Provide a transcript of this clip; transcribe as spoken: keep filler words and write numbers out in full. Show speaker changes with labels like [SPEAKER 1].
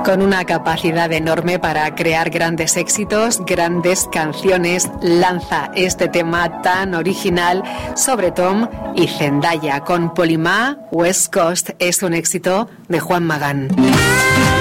[SPEAKER 1] Con una capacidad enorme para crear grandes éxitos, grandes canciones, lanza este tema tan original sobre Tom y Zendaya con Polymá. West Coast es un éxito de Juan Magán.